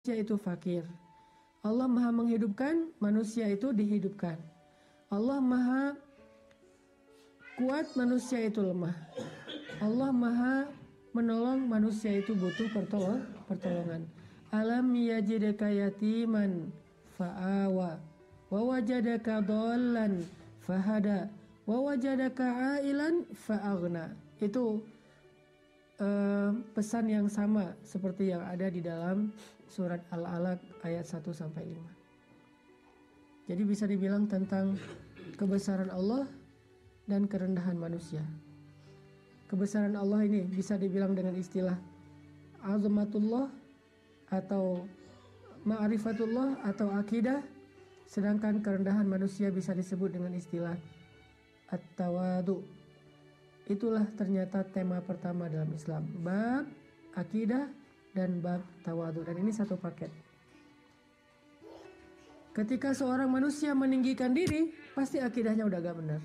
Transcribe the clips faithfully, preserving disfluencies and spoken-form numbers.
manusia itu fakir. Allah maha menghidupkan, manusia itu dihidupkan. Allah maha kuat, manusia itu lemah. Allah maha menolong, manusia itu butuh pertolong, pertolongan. Alam yajidaka yatiman fa'awa wa wajadaka dhallan fahada wa wajadaka ailan fa'aghna. Itu uh, pesan yang sama seperti yang ada di dalam surat Al-Alaq ayat satu sampai lima. Jadi bisa dibilang tentang kebesaran Allah dan kerendahan manusia. Kebesaran Allah ini bisa dibilang dengan istilah azamatullah atau ma'rifatullah atau akidah, sedangkan kerendahan manusia bisa disebut dengan istilah at-tawadu. Itulah ternyata tema pertama dalam Islam, bab akidah dan bab tawadu, dan ini satu paket. Ketika seorang manusia meninggikan diri, pasti akidahnya udah gak benar.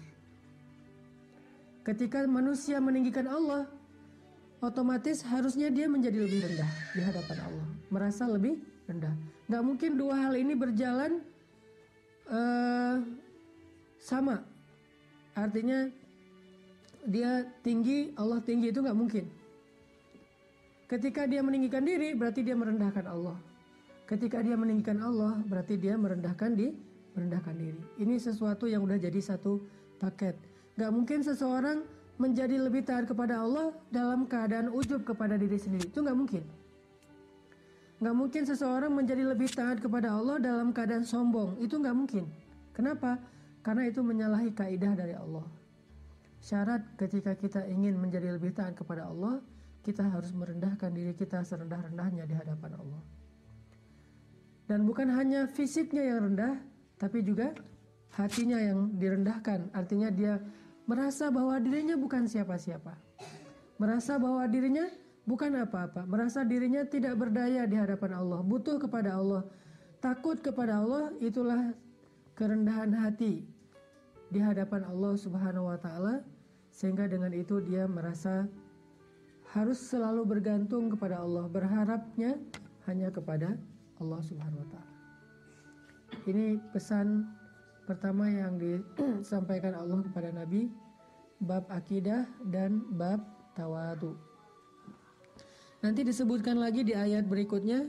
Ketika manusia meninggikan Allah, otomatis harusnya dia menjadi lebih rendah di hadapan Allah, merasa lebih rendah. Gak mungkin dua hal ini berjalan uh, sama. Artinya dia tinggi, Allah tinggi, itu gak mungkin. Ketika dia meninggikan diri, berarti dia merendahkan Allah. Ketika dia meninggikan Allah, berarti dia merendahkan di merendahkan diri. Ini sesuatu yang udah jadi satu paket. Gak mungkin seseorang menjadi lebih taat kepada Allah dalam keadaan ujub kepada diri sendiri. Itu gak mungkin. Gak mungkin seseorang menjadi lebih taat kepada Allah dalam keadaan sombong. Itu gak mungkin. Kenapa? Karena itu menyalahi kaidah dari Allah. Syarat ketika kita ingin menjadi lebih taat kepada Allah, kita harus merendahkan diri kita serendah-rendahnya di hadapan Allah. Dan bukan hanya fisiknya yang rendah, tapi juga hatinya yang direndahkan. Artinya dia merasa bahwa dirinya bukan siapa-siapa. Merasa bahwa dirinya bukan apa-apa. Merasa dirinya tidak berdaya di hadapan Allah. Butuh kepada Allah. Takut kepada Allah, itulah kerendahan hati di hadapan Allah Subhanahu wa Ta'ala. Sehingga dengan itu dia merasa harus selalu bergantung kepada Allah, berharapnya hanya kepada Allah Subhanahu wa Ta'ala. Ini pesan pertama yang disampaikan Allah kepada Nabi, bab akidah dan bab tawadu. Nanti disebutkan lagi di ayat berikutnya,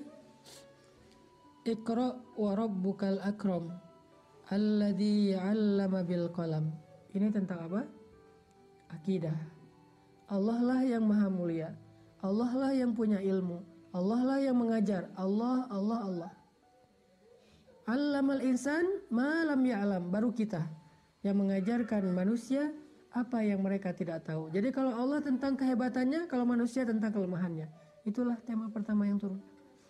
Iqra wa rabbukal akram alladzi 'allama bil qalam. Ini tentang apa? Akidah. Allah lah yang maha mulia. Allah lah yang punya ilmu. Allah lah yang mengajar. Allah, Allah, Allah. Allamal insan ma lam ya'lam. Baru kita yang mengajarkan manusia apa yang mereka tidak tahu. Jadi kalau Allah tentang kehebatannya, kalau manusia tentang kelemahannya. Itulah tema pertama yang turun.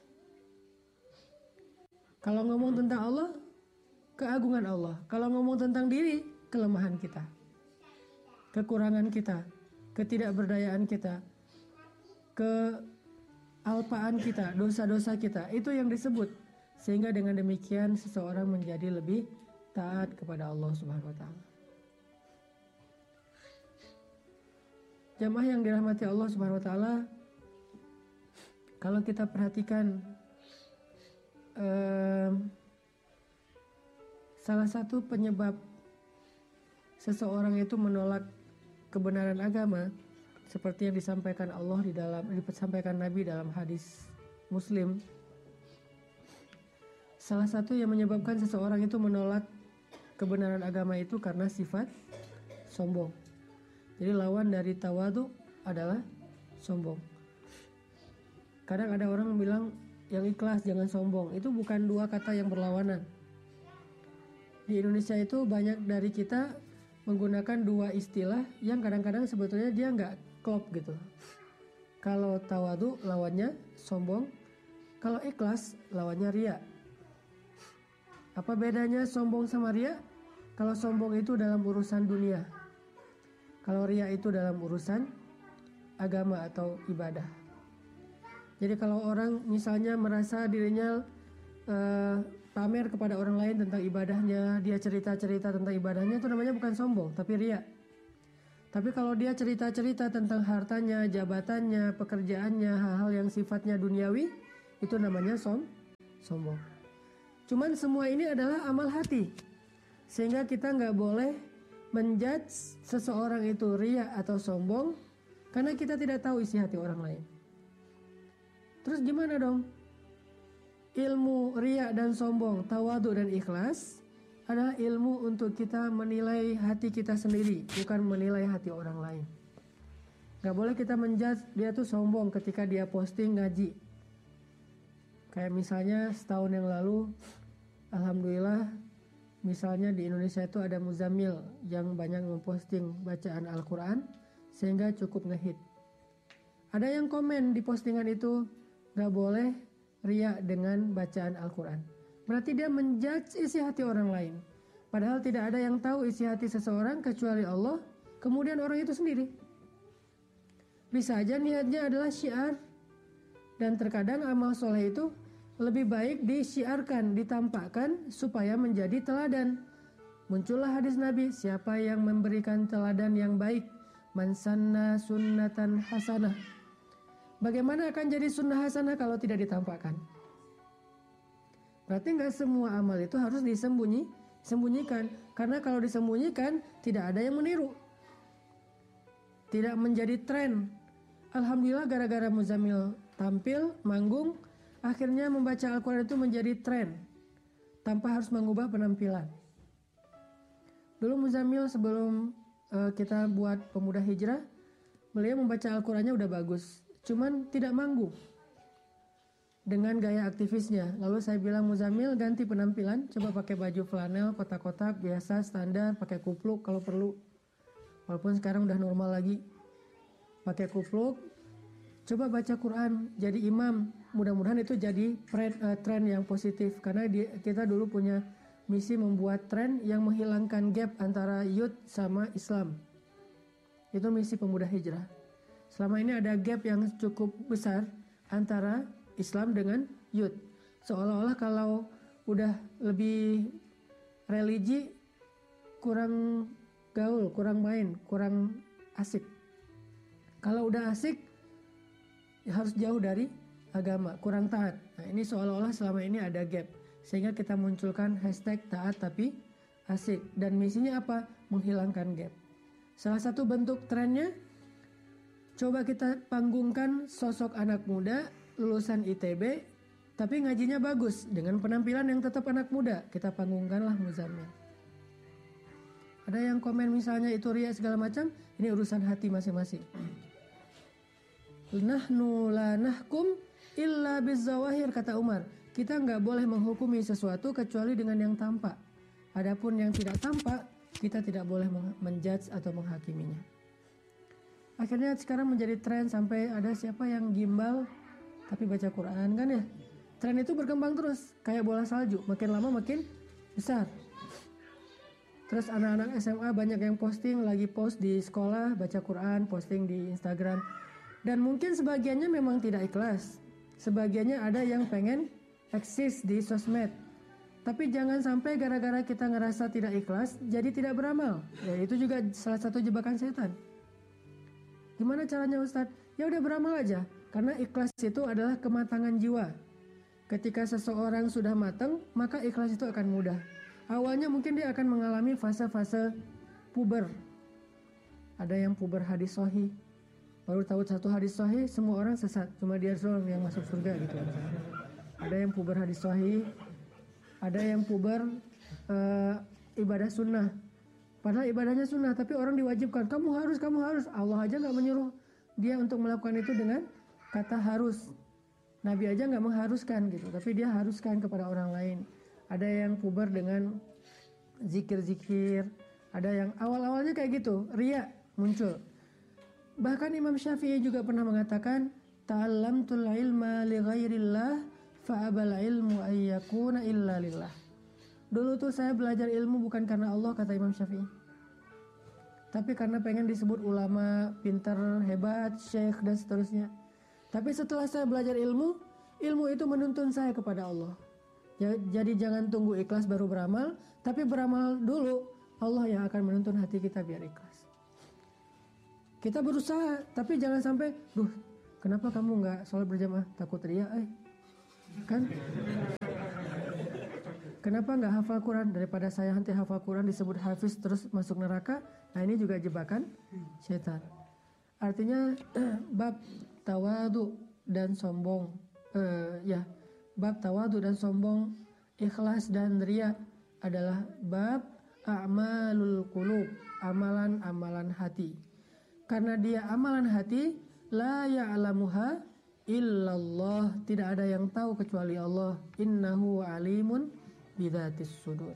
Kalau ngomong tentang Allah, keagungan Allah. Kalau ngomong tentang diri, kelemahan kita, kekurangan kita, ketidakberdayaan kita, kealpaan kita, dosa-dosa kita, itu yang disebut. Sehingga dengan demikian seseorang menjadi lebih taat kepada Allah Subhanahu wa Ta'ala. Jamaah yang dirahmati Allah Subhanahu wa Ta'ala, kalau kita perhatikan eh, salah satu penyebab seseorang itu menolak kebenaran agama, seperti yang disampaikan Allah di dalam disampaikan Nabi dalam hadis Muslim. Salah satu yang menyebabkan seseorang itu menolak kebenaran agama itu karena sifat sombong. Jadi lawan dari tawadu adalah sombong. Kadang ada orang bilang yang ikhlas jangan sombong. Itu bukan dua kata yang berlawanan. Di Indonesia itu banyak dari kita menggunakan dua istilah yang kadang-kadang sebetulnya dia nggak klop gitu. Kalau tawadu lawannya sombong, kalau ikhlas lawannya riya. Apa bedanya sombong sama riya? Kalau sombong itu dalam urusan dunia, kalau riya itu dalam urusan agama atau ibadah. Jadi kalau orang misalnya merasa dirinya uh, pamer kepada orang lain tentang ibadahnya, dia cerita-cerita tentang ibadahnya, itu namanya bukan sombong, tapi riya. Tapi kalau dia cerita-cerita tentang hartanya, jabatannya, pekerjaannya, hal-hal yang sifatnya duniawi, itu namanya som sombong. Cuman semua ini adalah amal hati, sehingga kita nggak boleh menjudge seseorang itu riya atau sombong karena kita tidak tahu isi hati orang lain. Terus gimana dong? Ilmu riya dan sombong, tawadu dan ikhlas adalah ilmu untuk kita menilai hati kita sendiri, bukan menilai hati orang lain. Gak boleh kita menjudge dia tuh sombong ketika dia posting ngaji. Kayak misalnya setahun yang lalu, alhamdulillah, misalnya di Indonesia itu ada Muzammil yang banyak memposting bacaan Al-Quran sehingga cukup ngehit. Ada yang komen di postingan itu, gak boleh riya dengan bacaan Al-Quran. Berarti dia menjudge isi hati orang lain. Padahal tidak ada yang tahu isi hati seseorang kecuali Allah, kemudian orang itu sendiri. Bisa aja niatnya adalah syiar. Dan terkadang amal soleh itu lebih baik disiarkan, ditampakkan supaya menjadi teladan. Muncullah hadis Nabi, siapa yang memberikan teladan yang baik, man sanna sunnatan hasanah. Bagaimana akan jadi sunnah hasanah kalau tidak ditampakkan? Berarti nggak semua amal itu harus disembunyi, sembunyikan. Karena kalau disembunyikan, tidak ada yang meniru. Tidak menjadi tren. Alhamdulillah gara-gara Muzammil tampil, manggung, akhirnya membaca Al-Quran itu menjadi tren tanpa harus mengubah penampilan. Dulu Muzammil sebelum uh, kita buat Pemuda Hijrah, beliau membaca Al-Qurannya udah bagus, cuman tidak manggung dengan gaya aktivisnya. Lalu saya bilang, Muzammil ganti penampilan, coba pakai baju flanel kotak-kotak biasa standar, pakai kupluk kalau perlu. Walaupun sekarang udah normal lagi, pakai kupluk. Coba baca Quran, jadi imam. Mudah-mudahan itu jadi tren, uh, tren yang positif. Karena di, kita dulu punya misi membuat tren yang menghilangkan gap antara youth sama Islam. Itu misi Pemuda Hijrah. Selama ini ada gap yang cukup besar antara Islam dengan youth. Seolah-olah kalau udah lebih religi, kurang gaul, kurang main, kurang asik. Kalau udah asik, harus jauh dari agama, kurang taat. Nah, ini seolah-olah selama ini ada gap, sehingga kita munculkan hashtag taat tapi asik. Dan misinya apa? Menghilangkan gap. Salah satu bentuk trennya, coba kita panggungkan sosok anak muda lulusan I T B, tapi ngajinya bagus dengan penampilan yang tetap anak muda. Kita panggungkanlah Muzammil. Ada yang komen misalnya itu riya segala macam, ini urusan hati masing-masing. Nahnu la nahkum illa bizzawahir, kata Umar. Kita nggak boleh menghukumi sesuatu kecuali dengan yang tampak. Adapun yang tidak tampak, kita tidak boleh menjudge atau menghakiminya. Akhirnya sekarang menjadi tren sampai ada siapa yang gimbal tapi baca Quran kan ya. Tren itu berkembang terus kayak bola salju, makin lama makin besar. Terus anak-anak S M A banyak yang posting, lagi post di sekolah baca Quran, posting di Instagram. Dan mungkin sebagiannya memang tidak ikhlas. Sebagiannya ada yang pengen eksis di sosmed. Tapi jangan sampai gara-gara kita ngerasa tidak ikhlas, jadi tidak beramal. Ya, itu juga salah satu jebakan setan. Gimana caranya Ustadz? Ya udah beramal aja. Karena ikhlas itu adalah kematangan jiwa. Ketika seseorang sudah matang, maka ikhlas itu akan mudah. Awalnya mungkin dia akan mengalami fase-fase puber. Ada yang puber hadis sahih. Baru tahu satu hadis sahih, semua orang sesat. Cuma dia doang yang masuk surga gitu. Ada yang puber hadis sahih, ada yang puber uh, ibadah sunnah. Padahal ibadahnya sunnah, tapi orang diwajibkan. Kamu harus, kamu harus. Allah aja nggak menyuruh dia untuk melakukan itu dengan kata harus. Nabi aja nggak mengharuskan gitu, tapi dia haruskan kepada orang lain. Ada yang puber dengan zikir-zikir. Ada yang awal-awalnya kayak gitu, riya muncul. Bahkan Imam Syafi'i juga pernah mengatakan, ta'allamtul ilma li ghairillah fa'abal ilmu ayyakuna illa lillah. Dulu tuh saya belajar ilmu bukan karena Allah, kata Imam Syafi'i, tapi karena pengen disebut ulama, pintar, hebat, syekh dan seterusnya. Tapi setelah saya belajar ilmu, ilmu itu menuntun saya kepada Allah. Jadi jangan tunggu ikhlas baru beramal, tapi beramal dulu, Allah yang akan menuntun hati kita biar ikhlas. Kita berusaha, tapi jangan sampai, duh, kenapa kamu nggak sholat berjamaah? Takut riya, eh. Kan? Kenapa nggak hafal Quran? Daripada saya nanti hafal Quran disebut hafiz terus masuk neraka. Nah ini juga jebakan setan. Artinya bab tawadu dan sombong, uh, ya bab tawadu dan sombong, ikhlas dan riya adalah bab a'malul qulub, amalan-amalan hati. Karena dia amalan hati, la ya'lamuha illallah, tidak ada yang tahu kecuali Allah. Innahu alimun bidzatis sudur.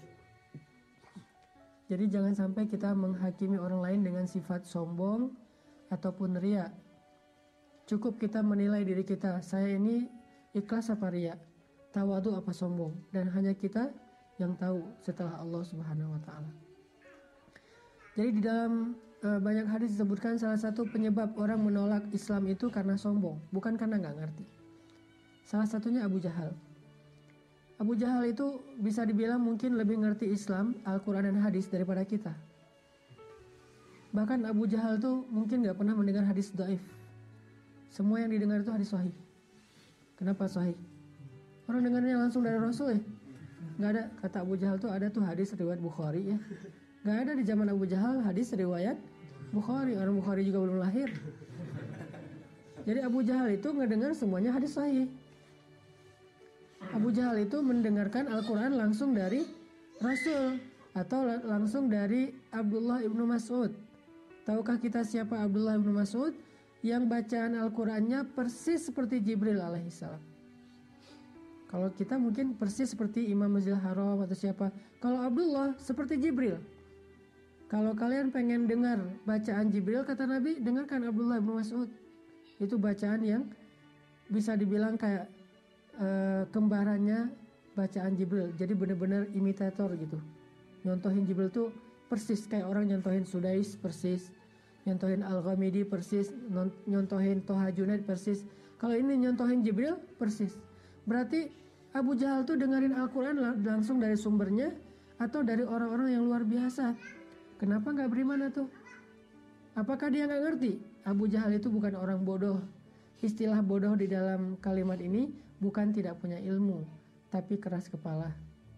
Jadi jangan sampai kita menghakimi orang lain dengan sifat sombong ataupun riya. Cukup kita menilai diri kita, saya ini ikhlas apa riya, tawadu apa sombong, dan hanya kita yang tahu setelah Allah Subhanahu wa taala. Jadi di dalam e, banyak hadis disebutkan salah satu penyebab orang menolak Islam itu karena sombong, bukan karena nggak ngerti. Salah satunya Abu Jahal. Abu Jahal itu bisa dibilang mungkin lebih ngerti Islam, Al-Quran dan hadis daripada kita. Bahkan Abu Jahal tuh mungkin nggak pernah mendengar hadis dhaif. Semua yang didengar itu hadis sahih. Kenapa sahih? Orang dengarnya langsung dari Rasul ya. Nggak ada, kata Abu Jahal tuh ada tuh hadis riwayat Bukhari ya. Nggak ada di zaman Abu Jahal hadis riwayat Bukhari. Orang Bukhari juga belum lahir. Jadi Abu Jahal itu ngedengar semuanya hadis sahih. Abu Jahal itu mendengarkan Al-Quran langsung dari Rasul atau langsung dari Abdullah ibnu Mas'ud. Tahukah kita siapa Abdullah ibnu Mas'ud? Yang bacaan Al-Qurannya persis seperti Jibril alaihissalam. Kalau kita mungkin persis seperti Imam Masjidil Haram atau siapa. Kalau Abdullah seperti Jibril. Kalau kalian pengen dengar bacaan Jibril, kata Nabi, dengarkan Abdullah ibnu Mas'ud. Itu bacaan yang bisa dibilang kayak uh, kembarannya bacaan Jibril. Jadi benar-benar imitator gitu. Nyontohin Jibril tuh persis kayak orang nyontohin Sudais persis, nyontohin Al-Ghamidi persis, nyontohin Toha Junaid persis. Kalau ini nyontohin Jibril persis. Berarti Abu Jahal tuh dengerin Al-Quran langsung dari sumbernya atau dari orang-orang yang luar biasa. Kenapa nggak beriman tuh? Apakah dia nggak ngerti? Abu Jahal itu bukan orang bodoh. Istilah bodoh di dalam kalimat ini bukan tidak punya ilmu, tapi keras kepala.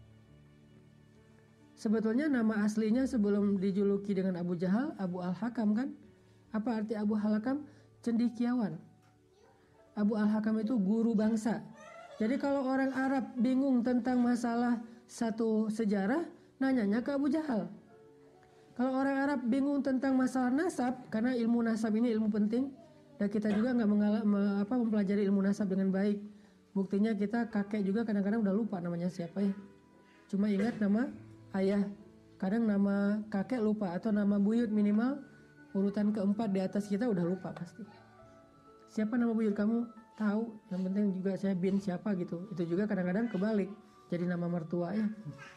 Sebetulnya nama aslinya sebelum dijuluki dengan Abu Jahal, Abu Al-Hakam kan? Apa arti Abu Al-Hakam? Cendekiawan. Abu Al-Hakam itu guru bangsa. Jadi kalau orang Arab bingung tentang masalah satu sejarah, nanyanya ke Abu Jahal. Kalau orang Arab bingung tentang masalah nasab, karena ilmu nasab ini ilmu penting, dan kita juga nggak mengal- me- apa, mempelajari ilmu nasab dengan baik. Buktinya kita kakek juga kadang-kadang udah lupa namanya siapa ya. Cuma ingat nama ayah. Kadang nama kakek lupa, atau nama buyut minimal urutan keempat di atas kita udah lupa pasti. Siapa nama buyut kamu? Tahu, yang penting juga saya bin siapa gitu. Itu juga kadang-kadang kebalik, jadi nama mertua ya.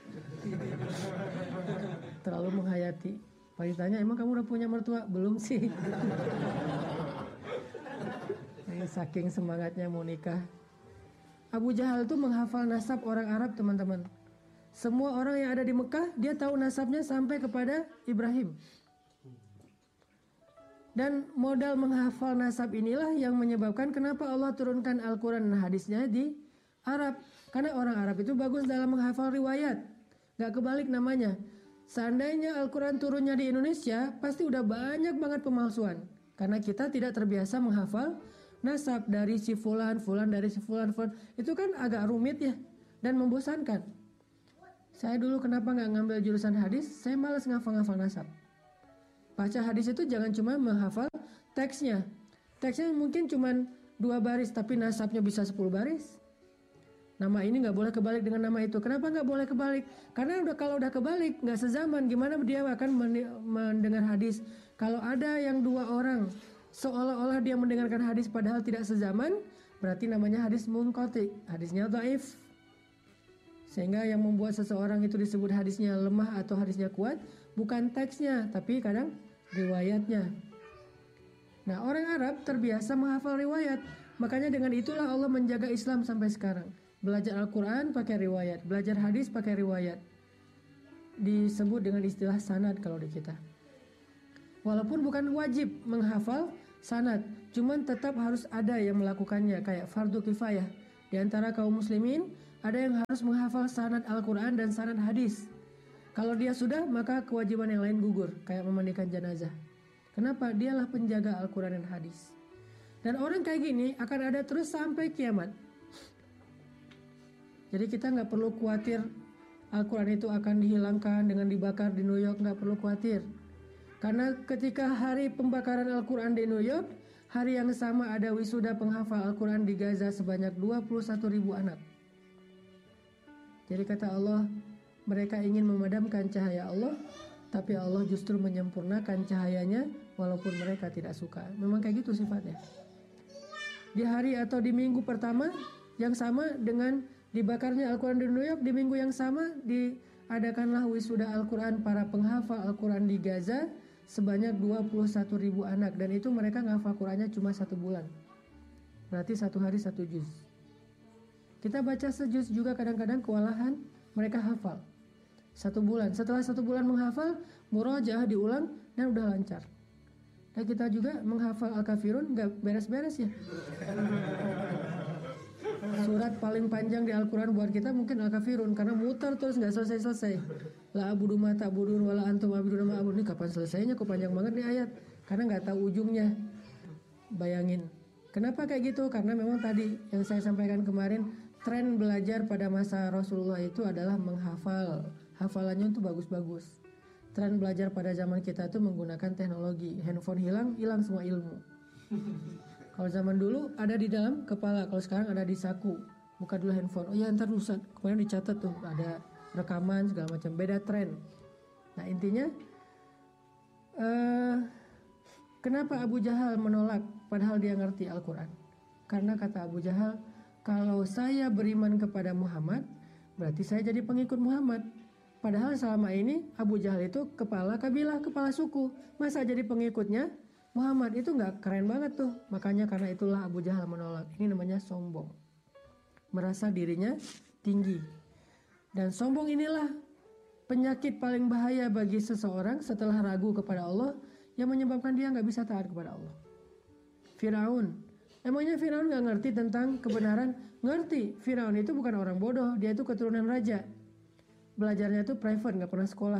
Terlalu menghayati. Pak ditanya, emang kamu udah punya mertua? Belum sih. Ini saking semangatnya mau nikah. Abu Jahal itu menghafal nasab orang Arab, teman-teman. Semua orang yang ada di Mekah, dia tahu nasabnya sampai kepada Ibrahim. Dan modal menghafal nasab inilah yang menyebabkan kenapa Allah turunkan Al-Quran dan hadisnya di Arab. Karena orang Arab itu bagus dalam menghafal riwayat. Gak kebalik namanya. Seandainya Al-Quran turunnya di Indonesia, pasti udah banyak banget pemalsuan. Karena kita tidak terbiasa menghafal nasab dari si fulan, fulan dari si fulan, fulan. Itu kan agak rumit ya, dan membosankan. Saya dulu kenapa gak ngambil jurusan hadis, saya malas ngafal-ngafal nasab. Baca hadis itu jangan cuma menghafal teksnya. Teksnya mungkin cuma dua baris, tapi nasabnya bisa sepuluh baris. Nama ini nggak boleh kebalik dengan nama itu. Kenapa nggak boleh kebalik? Karena udah kalau udah kebalik nggak sezaman, gimana dia akan mendengar hadis? Kalau ada yang dua orang seolah-olah dia mendengarkan hadis padahal tidak sezaman, berarti namanya hadis munqati, hadisnya dhaif. Sehingga yang membuat seseorang itu disebut hadisnya lemah atau hadisnya kuat bukan teksnya, tapi kadang riwayatnya. Nah, orang Arab terbiasa menghafal riwayat. Makanya dengan itulah Allah menjaga Islam sampai sekarang. Belajar Al-Quran pakai riwayat, belajar hadis pakai riwayat. Disebut dengan istilah sanad kalau di kita. Walaupun bukan wajib menghafal sanad, cuman tetap harus ada yang melakukannya, kayak fardu kifayah. Di antara kaum muslimin ada yang harus menghafal sanad Al-Quran dan sanad hadis. Kalau dia sudah, maka kewajiban yang lain gugur, kayak memandikan jenazah. Kenapa? Dialah penjaga Al-Quran dan hadis. Dan orang kayak gini akan ada terus sampai kiamat. Jadi kita nggak perlu khawatir Al-Quran itu akan dihilangkan dengan dibakar di New York, nggak perlu khawatir. Karena ketika hari pembakaran Al-Quran di New York, hari yang sama ada wisuda penghafal Al-Quran di Gaza sebanyak dua puluh satu ribu anak. Jadi kata Allah, mereka ingin memadamkan cahaya Allah, tapi Allah justru menyempurnakan cahayanya walaupun mereka tidak suka. Memang kayak gitu sifatnya. Di hari atau di minggu pertama yang sama dengan dibakarnya Al-Quran di New York, di minggu yang sama diadakanlah wisuda Al-Quran para penghafal Al-Quran di Gaza sebanyak dua puluh satu ribu anak. Dan itu mereka ngafal Qurannya cuma satu bulan. Berarti satu hari satu juz. Kita baca sejuz juga kadang-kadang kewalahan, mereka hafal satu bulan. Setelah satu bulan menghafal, murajaah diulang dan udah lancar. Dan kita juga menghafal Al-Kafirun gak beres-beres ya. Surat paling panjang di Al-Quran buat kita mungkin Al-Kafirun, karena muter terus gak selesai-selesai. La abudu ma ta'budun wala antum abiduna ma abudun. Ini kapan selesainya, kok panjang banget nih ayat. Karena gak tahu ujungnya. Bayangin. Kenapa kayak gitu? Karena memang tadi yang saya sampaikan kemarin, tren belajar pada masa Rasulullah itu adalah menghafal. Hafalannya itu bagus-bagus. Tren belajar pada zaman kita itu menggunakan teknologi. Handphone hilang, hilang semua ilmu. Kalau zaman dulu ada di dalam kepala, kalau sekarang ada di saku. Buka dulu handphone. Oh ya, ntar dulu kemarin dicatat tuh, ada rekaman segala macam. Beda tren. Nah intinya, uh, kenapa Abu Jahal menolak padahal dia ngerti Al-Quran? Karena kata Abu Jahal, kalau saya beriman kepada Muhammad, berarti saya jadi pengikut Muhammad. Padahal selama ini Abu Jahal itu kepala kabilah, kepala suku. Masa jadi pengikutnya Muhammad? Itu gak keren banget tuh. Makanya karena itulah Abu Jahal menolak. Ini namanya sombong. Merasa dirinya tinggi. Dan sombong inilah penyakit paling bahaya bagi seseorang setelah ragu kepada Allah, yang menyebabkan dia gak bisa taat kepada Allah. Firaun. Emangnya Firaun gak ngerti tentang kebenaran? Ngerti. Firaun itu bukan orang bodoh. Dia itu keturunan raja. Belajarnya itu private, gak pernah sekolah.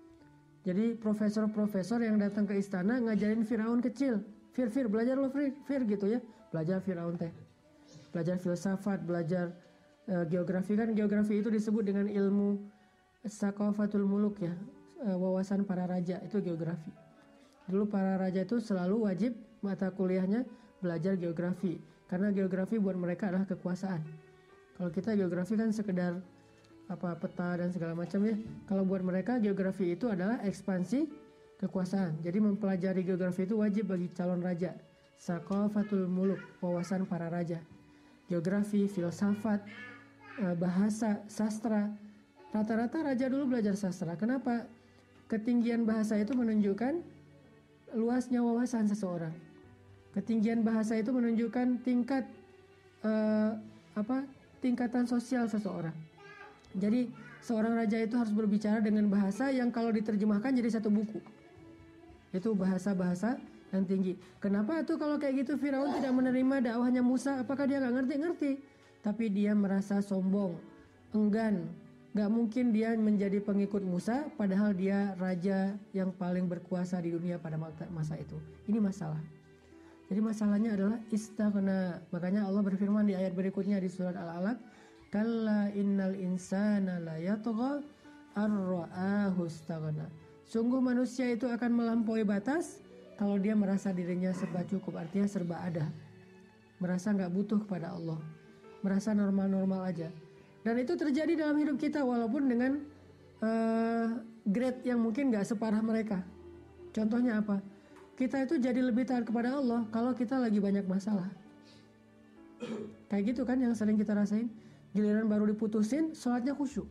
Jadi profesor-profesor yang datang ke istana ngajarin Firaun kecil. Fir, Fir, belajar lo Fir, Fir gitu ya. Belajar Firaun teh. Belajar filsafat, belajar uh, geografi. Kan geografi itu disebut dengan ilmu Saqafatul Muluk ya. Uh, wawasan para raja, itu geografi. Dulu para raja itu selalu wajib mata kuliahnya belajar geografi, karena geografi buat mereka adalah kekuasaan. Kalau kita geografi kan sekedar apa peta dan segala macam ya. Kalau buat mereka geografi itu adalah ekspansi kekuasaan. Jadi mempelajari geografi itu wajib bagi calon raja. Saqafatul Muluk, wawasan para raja. Geografi, filsafat, bahasa, sastra. Rata-rata raja dulu belajar sastra. Kenapa? Ketinggian bahasa itu menunjukkan luasnya wawasan seseorang. Ketinggian bahasa itu menunjukkan tingkat uh, apa tingkatan sosial seseorang. Jadi seorang raja itu harus berbicara dengan bahasa yang kalau diterjemahkan jadi satu buku. Itu bahasa-bahasa yang tinggi. Kenapa tuh kalau kayak gitu Firaun tidak menerima dakwahnya Musa? Apakah dia nggak ngerti-ngerti? Tapi dia merasa sombong, enggan. Gak mungkin dia menjadi pengikut Musa padahal dia raja yang paling berkuasa di dunia pada masa itu. Ini masalah. Jadi masalahnya adalah istaghna. Makanya Allah berfirman di ayat berikutnya di surat Al-Alaq, kalla innal insana la yatgha ar-ra'ahu istaghna. Sungguh manusia itu akan melampaui batas kalau dia merasa dirinya serba cukup, artinya serba ada. Merasa gak butuh kepada Allah. Merasa normal-normal aja. Dan itu terjadi dalam hidup kita walaupun dengan uh, grade yang mungkin gak separah mereka. Contohnya apa? Kita itu jadi lebih taat kepada Allah kalau kita lagi banyak masalah. Kayak gitu kan yang sering kita rasain. Giliran baru diputusin, sholatnya khusyuk.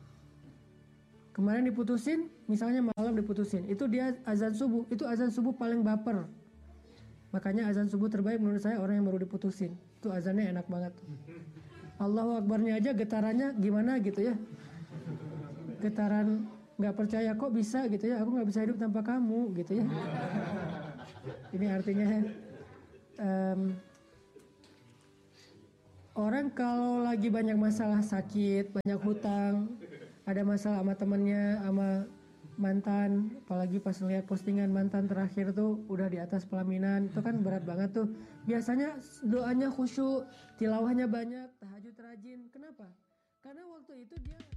Kemarin diputusin, misalnya malam diputusin. Itu dia azan subuh, itu azan subuh paling baper. Makanya azan subuh terbaik menurut saya orang yang baru diputusin. Itu azannya enak banget. Allahu Akbarnya aja getarannya gimana gitu ya. Getaran gak percaya kok bisa gitu ya. Aku gak bisa hidup tanpa kamu gitu ya. Ini artinya um, orang kalau lagi banyak masalah sakit, banyak hutang, ada masalah sama temennya, sama mantan, apalagi pas lihat postingan mantan terakhir tuh udah di atas pelaminan, itu kan berat banget tuh. Biasanya doanya khusyuk, tilawahnya banyak, tahajud rajin. Kenapa? Karena waktu itu dia